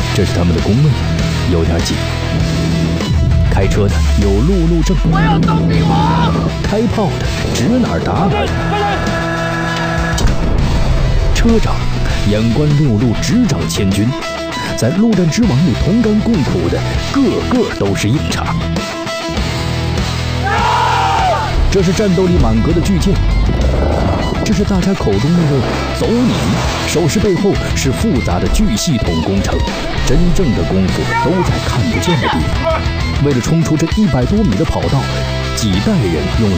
这是他们的工位，有点紧。开车的有陆路正， 我要当帝王； 开炮的指哪儿打哪儿。车长眼观六路，执掌千军，在陆战之王里同甘共苦的，个个都是硬茬。这是战斗力满格的巨舰，这是大家口中那个走你，手势背后是复杂的巨系统工程，真正的功夫都在看不见的地方。为了冲出这100多米的跑道，几代人用了